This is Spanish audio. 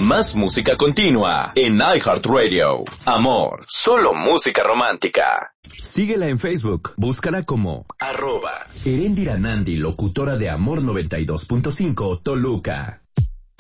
Más música continua en iHeartRadio. Amor, solo música romántica. Síguela en Facebook, búscala como @Eréndira Nandi, locutora de Amor 92.5 Toluca.